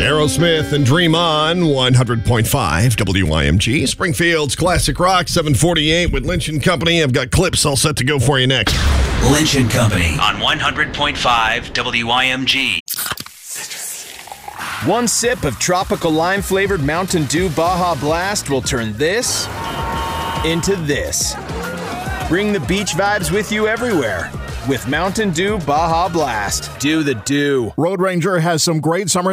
Aerosmith and Dream On, 100.5 WYMG. Springfield's Classic Rock, 748 with Lynch & Company. I've got clips all set to go for you next. Lynch & Company on 100.5 WYMG. One sip of tropical lime-flavored Mountain Dew Baja Blast will turn this into this. Bring the beach vibes with you everywhere with Mountain Dew Baja Blast. Do the do. Road Ranger has some great summer